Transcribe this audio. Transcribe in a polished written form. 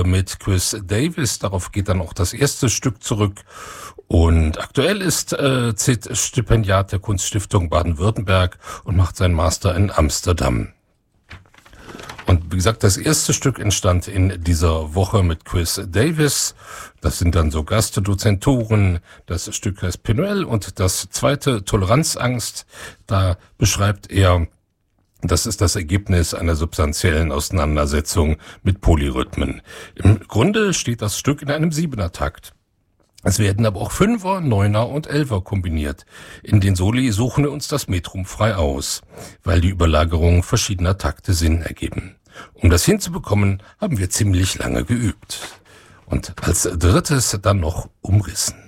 mit Chris Davis. Darauf geht dann auch das erste Stück zurück. Und aktuell ist Zit Stipendiat der Kunststiftung Baden-Württemberg und macht seinen Master in Amsterdam. Und wie gesagt, das erste Stück entstand in dieser Woche mit Chris Davis. Das sind dann so Gastdozenturen. Das Stück heißt Penuel und das zweite Toleranzangst. Da beschreibt er, das ist das Ergebnis einer substanziellen Auseinandersetzung mit Polyrhythmen. Im Grunde steht das Stück in einem 7er-Takt. Es werden aber auch 5er, 9er und 11er kombiniert. In den Soli suchen wir uns das Metrum frei aus, weil die Überlagerungen verschiedener Takte Sinn ergeben. Um das hinzubekommen, haben wir ziemlich lange geübt. Und als drittes dann noch umrissen.